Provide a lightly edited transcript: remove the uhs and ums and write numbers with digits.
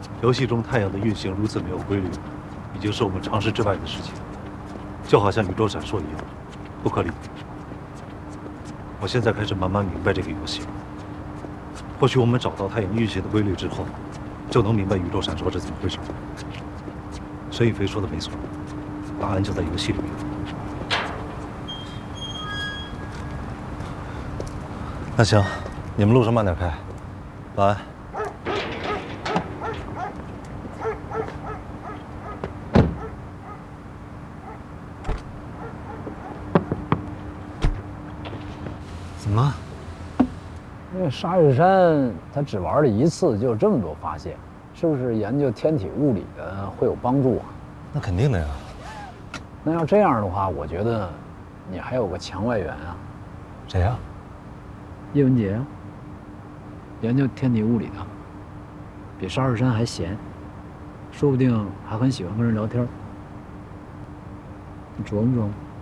游戏中太阳的运行如此没有规律，已经是我们常识之外的事情，就好像宇宙闪烁一样，不可理喻。我现在开始慢慢明白这个游戏了。或许我们找到太阳运行的规律之后，就能明白宇宙闪烁是怎么回事。沈宇飞说的没错，答案就在游戏里面。那行，你们路上慢点开，晚安。 怎么了？ 那沙日山他只玩了一次，就有这么多发现，是不是研究天体物理的会有帮助啊？ 那肯定的呀。 那要这样的话，我觉得你还有个墙外援啊。 谁呀？ 叶文洁啊，研究天体物理的，比沙日山还闲，说不定还很喜欢跟人聊天。你琢磨琢磨。